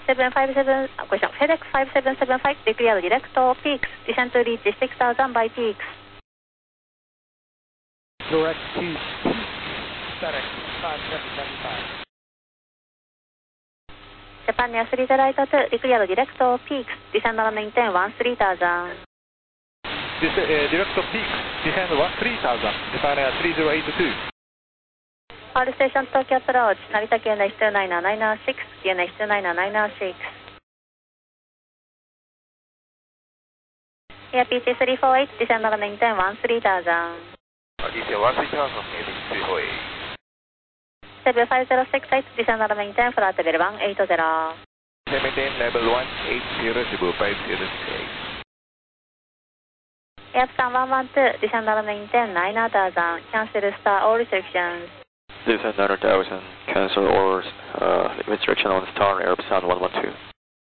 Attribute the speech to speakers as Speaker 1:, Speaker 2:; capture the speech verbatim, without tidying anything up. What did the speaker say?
Speaker 1: seven five seven, あ、ごめんなさい、フェデックスfive seven seven five, declare direct peaks, descend to reach six thousand by peaks.
Speaker 2: Direct peaks, FedEx five seven seven five.
Speaker 1: Japan Air three zero eight two, declare direct peaks, descend and maintain one three thousand.
Speaker 2: This, uh, direct peaks, descend one three thousand, Japan Air three zero eight two.
Speaker 1: All station Tokyo approach, Narita Q N H two nine nine six, Q N H two nine nine six. Air P T three four eight, descend and maintain one three thousand.
Speaker 3: Descend one three thousand, Air P T three four eight.
Speaker 1: seven five zero six eight, descend and maintain flight level one eight zero.
Speaker 3: Maintain level one eight zero, Cebu five zero six eight.
Speaker 1: Airplan one one two, descend and maintain nine thousand, cancel star all restrictions.
Speaker 4: Descend nine thousand, cancel all uh, restriction on star Airplan one one two.